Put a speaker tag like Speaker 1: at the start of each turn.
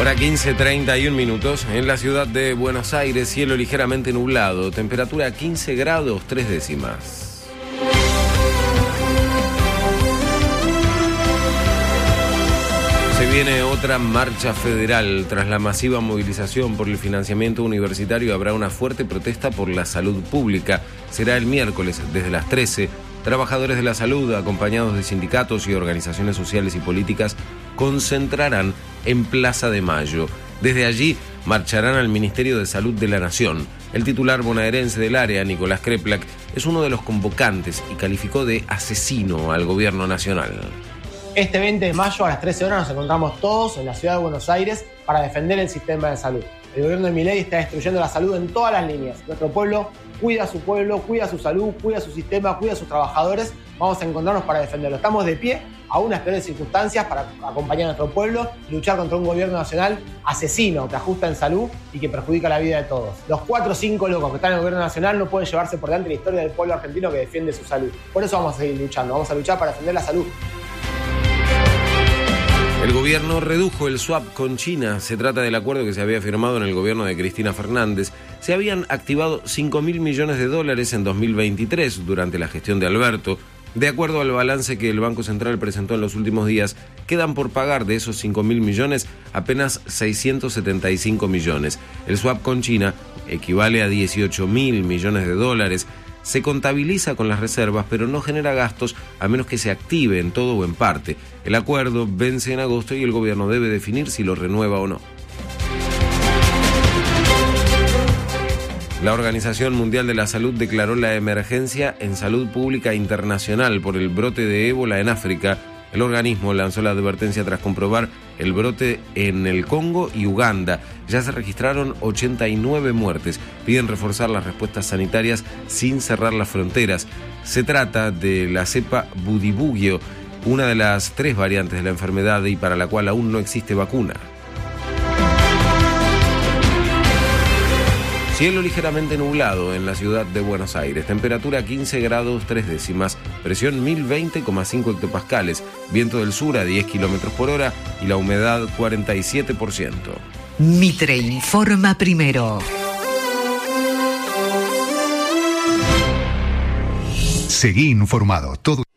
Speaker 1: Hora 15:31 minutos. En la ciudad de Buenos Aires, cielo ligeramente nublado, temperatura 15 grados 3 décimas. Se viene otra marcha federal. Tras la masiva movilización por el financiamiento universitario, habrá una fuerte protesta por la salud pública. Será el miércoles desde las 13. Trabajadores de la salud, acompañados de sindicatos y organizaciones sociales y políticas, concentrarán en Plaza de Mayo. Desde allí marcharán al Ministerio de Salud de la Nación. El titular bonaerense del área, Nicolás Kreplak, es uno de los convocantes y calificó de asesino al gobierno nacional.
Speaker 2: Este 20 de mayo a las 13 horas nos encontramos todos en la ciudad de Buenos Aires para defender el sistema de salud. El gobierno de Milei está destruyendo la salud en todas las líneas. Nuestro pueblo cuida a su pueblo, cuida su salud, cuida su sistema, cuida a sus trabajadores. Vamos a encontrarnos para defenderlo. Estamos de pie, aún a peores circunstancias, para acompañar a nuestro pueblo y luchar contra un gobierno nacional asesino que ajusta en salud y que perjudica la vida de todos. Los 4 o 5 locos que están en el gobierno nacional no pueden llevarse por delante la historia del pueblo argentino que defiende su salud. Por eso vamos a seguir luchando. Vamos a luchar para defender la salud.
Speaker 1: El gobierno redujo el swap con China. Se trata del acuerdo que se había firmado en el gobierno de Cristina Fernández. Se habían activado $5.000 millones en 2023 durante la gestión de Alberto. De acuerdo al balance que el Banco Central presentó en los últimos días, quedan por pagar de esos 5.000 millones apenas 675 millones. El swap con China equivale a $18.000 millones. Se contabiliza con las reservas, pero no genera gastos a menos que se active en todo o en parte. El acuerdo vence en agosto y el gobierno debe definir si lo renueva o no. La Organización Mundial de la Salud declaró la emergencia en salud pública internacional por el brote de ébola en África. El organismo lanzó la advertencia tras comprobar el brote en el Congo y Uganda. Ya se registraron 89 muertes. Piden reforzar las respuestas sanitarias sin cerrar las fronteras. Se trata de la cepa Budibugyo, una de las 3 variantes de la enfermedad y para la cual aún no existe vacuna. Cielo ligeramente nublado en la ciudad de Buenos Aires, temperatura 15 grados 3 décimas, presión 1020,5 hectopascales, viento del sur a 10 kilómetros por hora y la humedad 47%.
Speaker 3: Mitre informa primero.
Speaker 4: Seguí informado. Todo